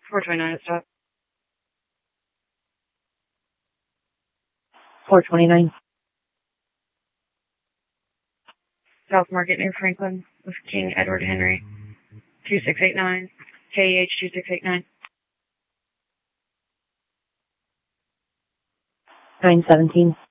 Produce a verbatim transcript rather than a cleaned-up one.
four twenty-nine at stop. four twenty-nine. South Market near Franklin with King Edward Henry. two six eight nine. K E H two six eight nine. nine seventeen.